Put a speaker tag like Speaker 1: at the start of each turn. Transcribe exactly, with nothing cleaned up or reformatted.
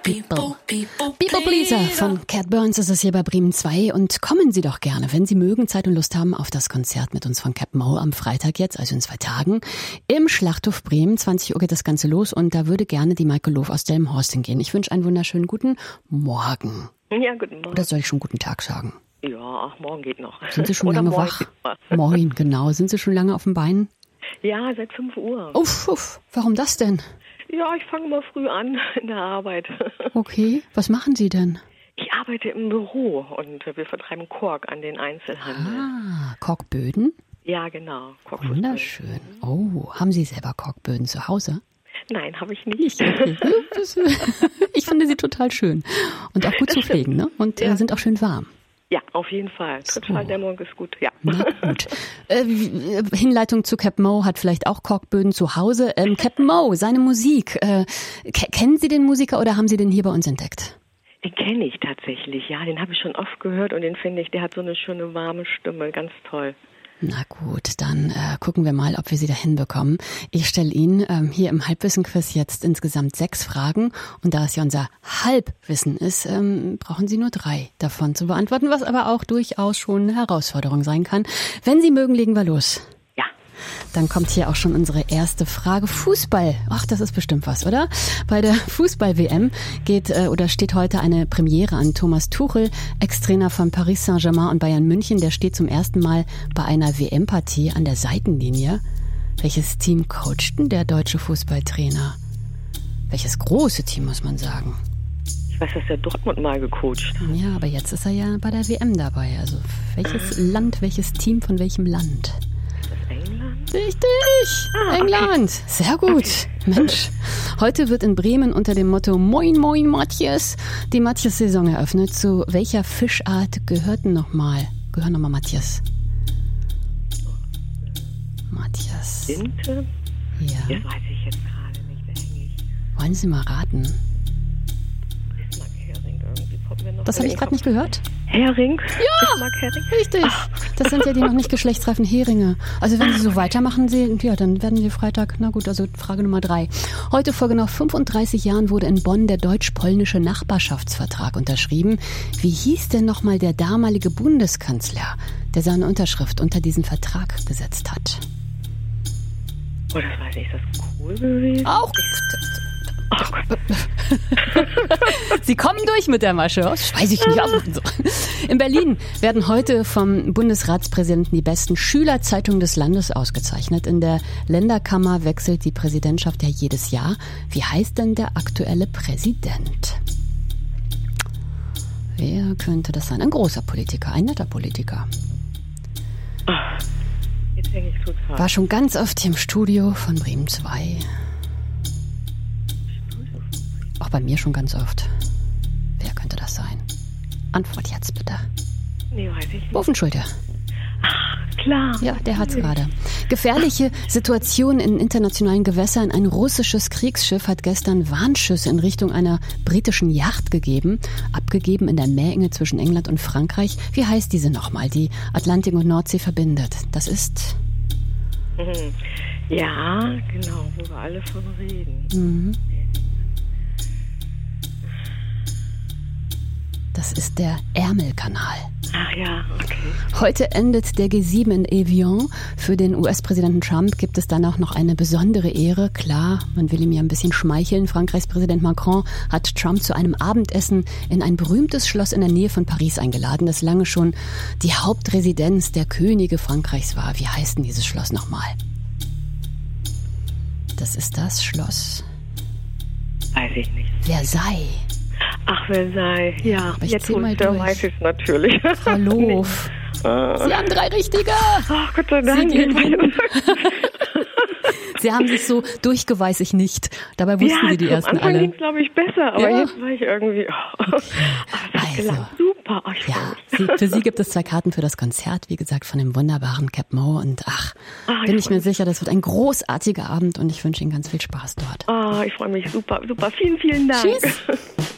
Speaker 1: People. People Pleaser von Cat Burns ist es hier bei Bremen zwei. Und kommen Sie doch gerne, wenn Sie mögen, Zeit und Lust haben, auf das Konzert mit uns von Captain Mo am Freitag jetzt, also in zwei Tagen, im Schlachthof Bremen. zwanzig Uhr geht das Ganze los und da würde gerne die Maike Loof aus Delmenhorst hingehen. Ich wünsche einen wunderschönen guten Morgen.
Speaker 2: Ja, guten Morgen.
Speaker 1: Oder soll ich schon guten Tag sagen?
Speaker 2: Ja, ach, morgen geht noch.
Speaker 1: Sind Sie schon lange wach? Moin, genau. Sind Sie schon lange auf den Beinen?
Speaker 2: Ja, seit fünf Uhr.
Speaker 1: Uff, uff. Warum das denn?
Speaker 2: Ja, ich fange mal früh an in der Arbeit.
Speaker 1: Okay, was machen Sie denn?
Speaker 2: Ich arbeite im Büro und wir vertreiben Kork an den Einzelhandel.
Speaker 1: Ah, Korkböden?
Speaker 2: Ja, genau.
Speaker 1: Wunderschön. Oh, haben Sie selber Korkböden zu Hause?
Speaker 2: Nein, habe ich nicht.
Speaker 1: Ich finde sie total schön und auch gut zu pflegen, ne? Und ja. äh, sind auch schön warm.
Speaker 2: Ja, auf jeden Fall. Total-Dämmerung ist gut, ja.
Speaker 1: Na gut. Äh, Hinleitung zu Captain Mo hat vielleicht auch Korkböden zu Hause. Ähm, Captain Mo, seine Musik. Äh, k- kennen Sie den Musiker oder haben Sie den hier bei uns entdeckt?
Speaker 2: Den kenne ich tatsächlich, ja. Den habe ich schon oft gehört und den finde ich, der hat so eine schöne, warme Stimme. Ganz toll.
Speaker 1: Na gut, dann äh, gucken wir mal, ob wir sie da hinbekommen. Ich stelle Ihnen ähm, hier im Halbwissen-Quiz jetzt insgesamt sechs Fragen. Und da es ja unser Halbwissen ist, ähm, brauchen Sie nur drei davon zu beantworten, was aber auch durchaus schon eine Herausforderung sein kann. Wenn Sie mögen, legen wir los.
Speaker 2: Ja.
Speaker 1: Dann kommt hier auch schon unsere erste Frage. Fußball. Ach, das ist bestimmt was, oder? Bei der Fußball-W M geht äh, oder steht heute eine Premiere an. Thomas Tuchel, Ex-Trainer von Paris Saint-Germain und Bayern München, der steht zum ersten Mal bei einer W M-Partie an der Seitenlinie. Welches Team coacht denn der deutsche Fußballtrainer? Welches große Team, muss man sagen?
Speaker 2: Ich weiß, dass der Dortmund mal gecoacht hat.
Speaker 1: Ja, aber jetzt ist er ja bei der W M dabei. Also welches Land, welches Team von welchem Land? Richtig, ah, England. Okay. Sehr gut. Okay. Mensch, heute wird in Bremen unter dem Motto Moin Moin Matthias die Matthias-Saison eröffnet. Zu welcher Fischart gehörten nochmal, gehören nochmal Matthias? Matthias.
Speaker 2: Dinte?
Speaker 1: Ja.
Speaker 2: Das weiß ich jetzt gerade nicht, eigentlich.
Speaker 1: Wollen Sie mal raten? Das habe ich gerade nicht gehört.
Speaker 2: Hering?
Speaker 1: Ja, richtig. Ach. Das sind ja die noch nicht geschlechtsreifen Heringe. Also wenn Sie so weitermachen, Sie, ja, dann werden Sie Freitag, na gut, also Frage Nummer drei. Heute vor genau fünfunddreißig Jahren wurde in Bonn der deutsch-polnische Nachbarschaftsvertrag unterschrieben. Wie hieß denn nochmal der damalige Bundeskanzler, der seine Unterschrift unter diesen Vertrag gesetzt hat?
Speaker 2: Oh, das weiß ich, ist das Kohl gewesen?
Speaker 1: Auch. Ach Gott. Sie kommen durch mit der Masche. Das weiß ich nicht. In Berlin werden heute vom Bundesratspräsidenten die besten Schülerzeitungen des Landes ausgezeichnet. In der Länderkammer wechselt die Präsidentschaft ja jedes Jahr. Wie heißt denn der aktuelle Präsident? Wer könnte das sein? Ein großer Politiker, ein netter Politiker.
Speaker 2: Jetzt denke ich total.
Speaker 1: War schon ganz oft hier im Studio von Bremen zwei. Auch bei mir schon ganz oft. Wer könnte das sein? Antwort jetzt bitte.
Speaker 2: Nee, weiß ich nicht.
Speaker 1: Bovenschulte.
Speaker 2: Ach, klar.
Speaker 1: Ja, der hat's gerade. Gefährliche Situation in internationalen Gewässern. Ein russisches Kriegsschiff hat gestern Warnschüsse in Richtung einer britischen Yacht gegeben. Abgegeben in der Meerenge zwischen England und Frankreich. Wie heißt diese nochmal, die Atlantik und Nordsee verbindet? Das ist...
Speaker 2: Mhm. Ja, genau, wo wir alle von reden.
Speaker 1: Mhm. Das ist der Ärmelkanal.
Speaker 2: Ach ja, okay.
Speaker 1: Heute endet der G sieben in Evian. Für den U S-Präsidenten Trump gibt es dann auch noch eine besondere Ehre. Klar, man will ihm ja ein bisschen schmeicheln. Frankreichs Präsident Macron hat Trump zu einem Abendessen in ein berühmtes Schloss in der Nähe von Paris eingeladen, das lange schon die Hauptresidenz der Könige Frankreichs war. Wie heißt denn dieses Schloss nochmal? Das ist das Schloss.
Speaker 2: Weiß ich nicht.
Speaker 1: Versailles.
Speaker 2: Ach, Versailles, ja.
Speaker 1: Aber ich
Speaker 2: jetzt
Speaker 1: zieh mal durch.
Speaker 2: Weiß ich es natürlich.
Speaker 1: Frau Loof. Sie haben drei Richtige.
Speaker 2: Ach, Gott sei Dank.
Speaker 1: Sie gehen hin. Sie haben sich so durchgeweiß ich nicht. Dabei wussten
Speaker 2: ja,
Speaker 1: Sie die ersten alle.
Speaker 2: Ja, glaube ich, besser. Aber
Speaker 1: ja.
Speaker 2: jetzt war ich irgendwie... Oh, okay. Ach, das also, super. Oh, ich
Speaker 1: ja, Sie, für Sie gibt es zwei Karten für das Konzert, wie gesagt, von dem wunderbaren Captain Mo. Und ach, ach bin ich, ich mir sicher, das wird ein großartiger Abend und ich wünsche Ihnen ganz viel Spaß dort.
Speaker 2: Oh, ich freue mich super, super. Vielen, vielen Dank.
Speaker 1: Tschüss.